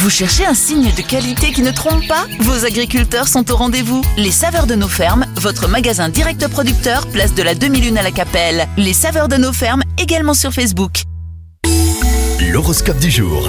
Vous cherchez un signe de qualité qui ne trompe pas ? Vos agriculteurs sont au rendez-vous. Les Saveurs de nos fermes, votre magasin direct producteur, place de la 2001 à la Capelle. Les Saveurs de nos fermes, également sur Facebook. L'horoscope du jour.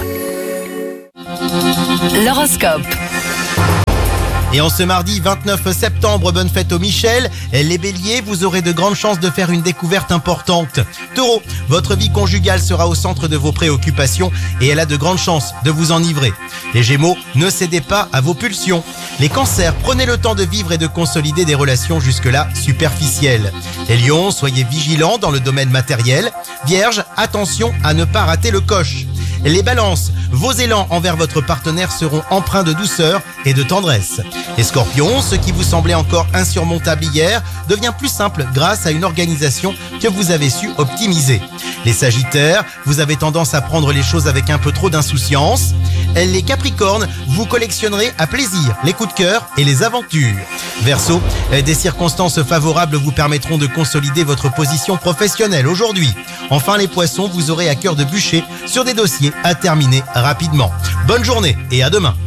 L'horoscope. Et en ce mardi 29 septembre, bonne fête aux Michel. Les Béliers, vous aurez de grandes chances de faire une découverte importante. Taureau, votre vie conjugale sera au centre de vos préoccupations et elle a de grandes chances de vous enivrer. Les Gémeaux, ne cédez pas à vos pulsions. Les Cancers, prenez le temps de vivre et de consolider des relations jusque-là superficielles. Les Lions, soyez vigilants dans le domaine matériel. Vierge, attention à ne pas rater le coche. Les Balances, vos élans envers votre partenaire seront empreints de douceur et de tendresse. Les Scorpions, ce qui vous semblait encore insurmontable hier devient plus simple grâce à une organisation que vous avez su optimiser. Les Sagittaires, vous avez tendance à prendre les choses avec un peu trop d'insouciance. Les Capricornes, vous collectionnerez à plaisir les coups de cœur et les aventures. Verseau, des circonstances favorables vous permettront de consolider votre position professionnelle aujourd'hui. Enfin les Poissons, vous aurez à cœur de bûcher sur des dossiers à terminer rapidement. Bonne journée et à demain.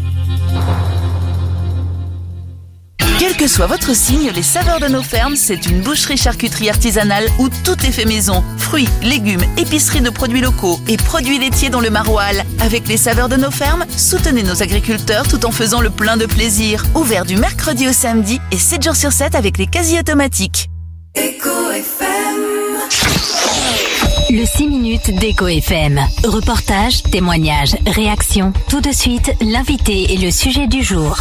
Quel que soit votre signe, les Saveurs de nos fermes, c'est une boucherie-charcuterie artisanale où tout est fait maison. Fruits, légumes, épicerie de produits locaux et produits laitiers dans le Maroilles. Avec les Saveurs de nos fermes, soutenez nos agriculteurs tout en faisant le plein de plaisir. Ouvert du mercredi au samedi et 7 jours sur 7 avec les quasi automatiques. Echo FM. Le 6 minutes d'Echo FM. Reportage, témoignages, réactions. Tout de suite, l'invité et le sujet du jour.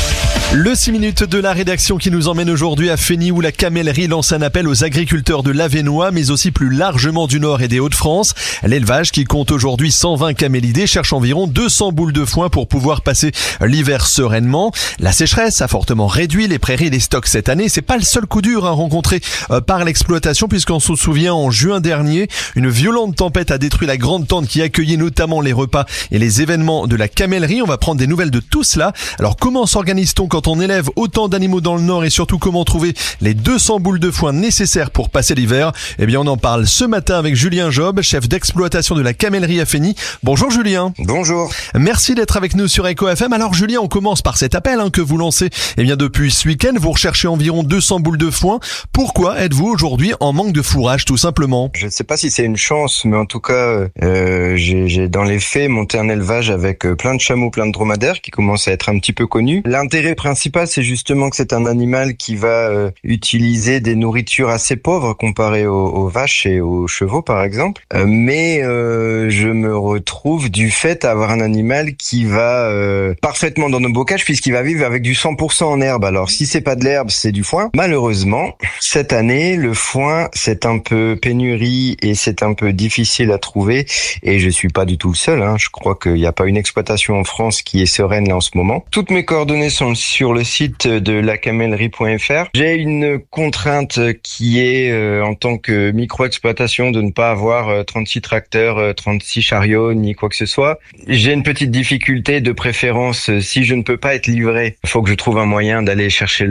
Le 6 minutes de la rédaction qui nous emmène aujourd'hui à Fény où la Camellerie lance un appel aux agriculteurs de l'Avesnois mais aussi plus largement du Nord et des Hauts-de-France. L'élevage qui compte aujourd'hui 120 camélidés cherche environ 200 boules de foin pour pouvoir passer l'hiver sereinement. La sécheresse a fortement réduit les prairies et les stocks cette année. C'est pas le seul coup dur rencontré par l'exploitation puisqu'on se souvient en juin dernier, une violente tempête a détruit la grande tente qui accueillait notamment les repas et les événements de la Camellerie. On va prendre des nouvelles de tout cela. Alors comment s'organise-t-on quand on élève autant d'animaux dans le Nord et surtout comment trouver les 200 boules de foin nécessaires pour passer l'hiver? Eh bien on en parle ce matin avec Julien Job, chef d'exploitation de la Camellerie à Fény. Bonjour Julien. Bonjour. Merci d'être avec nous sur Echo FM. Alors Julien, on commence par cet appel que vous lancez depuis ce week-end. Vous recherchez environ 200 boules de foin. Pourquoi êtes-vous aujourd'hui en manque de fourrage tout simplement? Je ne sais pas si c'est une chance, mais en tout cas, j'ai dans les faits monté un élevage avec plein de chameaux, plein de dromadaires qui commencent à être un petit peu connus. L'intérêt principal, c'est justement que c'est un animal qui va utiliser des nourritures assez pauvres comparées aux vaches et aux chevaux par exemple. Mais je me retrouve du fait à avoir un animal qui va parfaitement dans nos bocages puisqu'il va vivre avec du 100% en herbe. Alors si c'est pas de l'herbe, c'est du foin. Malheureusement, cette année, le foin, c'est un peu pénurie et c'est un peu difficile à trouver et je suis pas du tout le seul. Je crois qu'il n'y a pas une exploitation en France qui est sereine là en ce moment. Toutes mes coordonnées sont sur le site de lacamellerie.fr. J'ai une contrainte qui est en tant que micro-exploitation de ne pas avoir 36 tracteurs, 36 chariots ni quoi que ce soit. J'ai une petite difficulté de préférence si je ne peux pas être livré. Il faut que je trouve un moyen d'aller chercher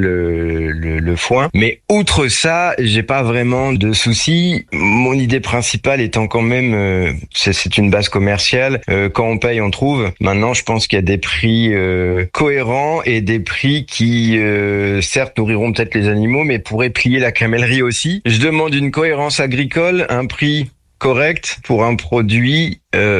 le foin. Mais outre ça, j'ai pas vraiment de soucis. Mon idée principale étant quand même, c'est une base commerciale. Quand on paye, on trouve. Maintenant, je pense qu'il y a des prix cohérents et des prix qui, certes, nourriront peut-être les animaux, mais pourraient plier la camellerie aussi. Je demande une cohérence agricole, un prix correct pour un produit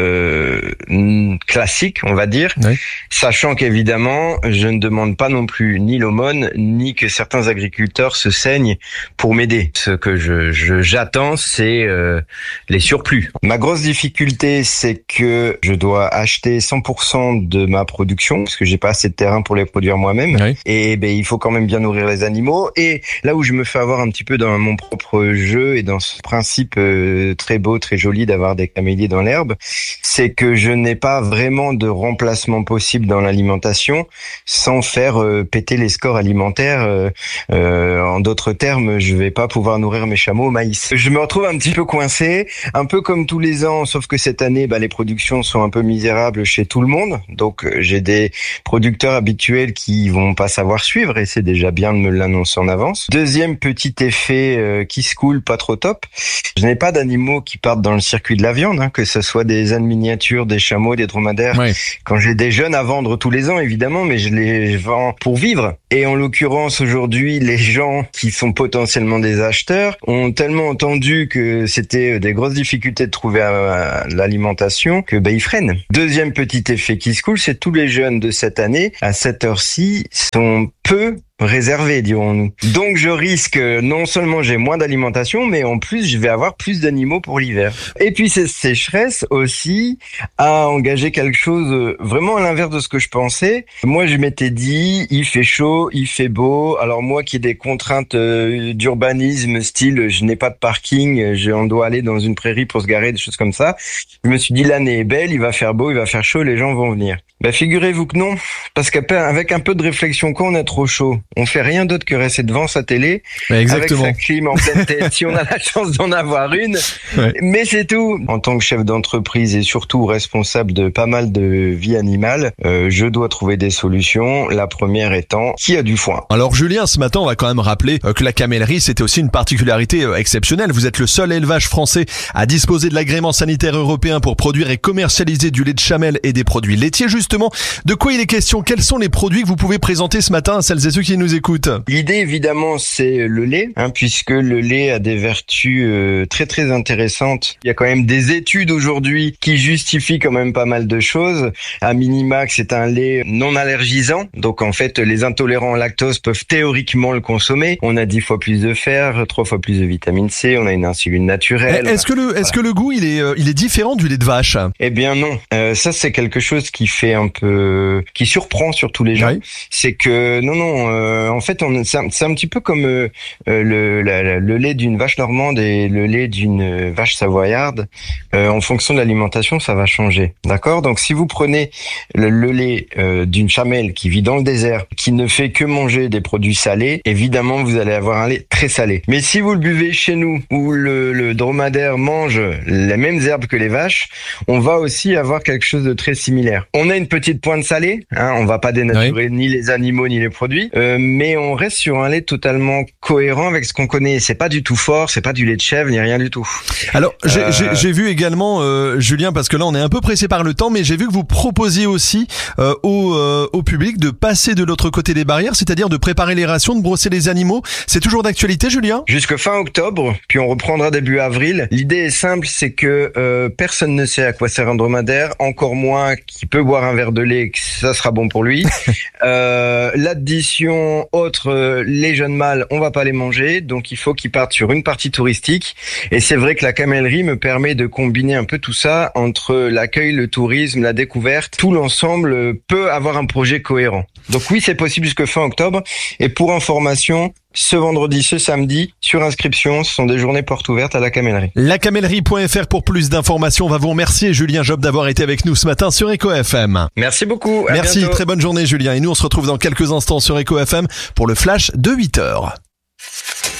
classique, on va dire, oui. Sachant qu'évidemment, je ne demande pas non plus ni l'aumône, ni que certains agriculteurs se saignent pour m'aider. Ce que j'attends, c'est les surplus. Ma grosse difficulté, c'est que je dois acheter 100% de ma production, parce que j'ai pas assez de terrain pour les produire moi-même. Oui. Et il faut quand même bien nourrir les animaux. Et là où je me fais avoir un petit peu dans mon propre jeu et dans ce principe très beau, très joli d'avoir des caméliers dans l'herbe, c'est que je n'ai pas vraiment de remplacement possible dans l'alimentation sans faire péter les scores alimentaires. En d'autres termes, je vais pas pouvoir nourrir mes chameaux au maïs. Je me retrouve un petit peu coincé, un peu comme tous les ans, sauf que cette année, les productions sont un peu misérables chez tout le monde. Donc, j'ai des producteurs habituels qui vont pas savoir suivre et c'est déjà bien de me l'annoncer en avance. Deuxième petit effet qui se coule pas trop top, je n'ai pas d'animaux qui partent dans le circuit de la viande, que ce soit des ânes miniatures, des chameaux, des dromadaires. Ouais. Quand j'ai des jeunes à vendre tous les ans, évidemment, mais je les vends pour vivre. Et en l'occurrence, aujourd'hui, les gens qui sont potentiellement des acheteurs ont tellement entendu que c'était des grosses difficultés de trouver l'alimentation que ils freinent. Deuxième petit effet qui se coule, c'est tous les jeunes de cette année, à cette heure-ci, sont peu réservé, dirons-nous. Donc je risque, non seulement j'ai moins d'alimentation, mais en plus je vais avoir plus d'animaux pour l'hiver. Et puis cette sécheresse aussi a engagé quelque chose vraiment à l'inverse de ce que je pensais. Moi je m'étais dit, il fait chaud, il fait beau, alors moi qui ai des contraintes d'urbanisme, style je n'ai pas de parking, on doit aller dans une prairie pour se garer, des choses comme ça, je me suis dit l'année est belle, il va faire beau, il va faire chaud, les gens vont venir. Figurez-vous que non, parce qu'avec un peu de réflexion, quand on a trop chaud, on fait rien d'autre que rester devant sa télé, Exactement. avec sa clim en pleine tête, si on a la chance d'en avoir une. Ouais. Mais c'est tout. En tant que chef d'entreprise et surtout responsable de pas mal de vie animale, je dois trouver des solutions. La première étant, qui a du foin? Alors Julien, ce matin, on va quand même rappeler que la camellerie, c'était aussi une particularité exceptionnelle. Vous êtes le seul élevage français à disposer de l'agrément sanitaire européen pour produire et commercialiser du lait de chamelle et des produits laitiers. Justement, de quoi il est question? Quels sont les produits que vous pouvez présenter ce matin à celles et ceux qui nous écoutent? L'idée, évidemment, c'est le lait, puisque le lait a des vertus très très intéressantes. Il y a quand même des études aujourd'hui qui justifient quand même pas mal de choses. À minima, c'est un lait non allergisant, donc en fait, les intolérants au lactose peuvent théoriquement le consommer. On a 10 fois plus de fer, 3 fois plus de vitamine C, on a une insuline naturelle. Est-ce que le goût, il est différent du lait de vache? Eh bien non, ça c'est quelque chose qui fait un peu, qui surprend surtout les gens. Oui. C'est que en fait, c'est un petit peu comme le lait d'une vache normande et le lait d'une vache savoyarde. En fonction de l'alimentation, ça va changer. D'accord? Donc, si vous prenez le lait d'une chamelle qui vit dans le désert, qui ne fait que manger des produits salés, évidemment, vous allez avoir un lait très salé. Mais si vous le buvez chez nous, où le dromadaire mange les mêmes herbes que les vaches, on va aussi avoir quelque chose de très similaire. On a une petite pointe salée, on va pas dénaturer ni les animaux ni les produits, mais on reste sur un lait totalement cohérent avec ce qu'on connaît. C'est pas du tout fort, c'est pas du lait de chèvre ni rien du tout. Alors j'ai vu également Julien, parce que là on est un peu pressé par le temps, mais j'ai vu que vous proposiez aussi au public de passer de l'autre côté des barrières, c'est-à-dire de préparer les rations, de brosser les animaux. C'est toujours d'actualité, Julien? Jusque fin octobre, puis on reprendra début avril. L'idée est simple, c'est que personne ne sait à quoi sert un dromadaire, encore moins qui peut boire un verre de lait, que ça sera bon pour lui. L'addition autre, les jeunes mâles, on va pas les manger, donc il faut qu'ils partent sur une partie touristique. Et c'est vrai que la camellerie me permet de combiner un peu tout ça entre l'accueil, le tourisme, la découverte. Tout l'ensemble peut avoir un projet cohérent. Donc oui, c'est possible jusque fin octobre. Et pour information, ce vendredi, ce samedi, sur inscription, ce sont des journées portes ouvertes à la camellerie. Lacamellerie.fr pour plus d'informations. On va vous remercier, Julien Job, d'avoir été avec nous ce matin sur Eco FM. Merci beaucoup. Merci, bientôt. très bonne journée, Julien. Et nous, on se retrouve dans quelques instants sur Eco FM pour le flash de 8h.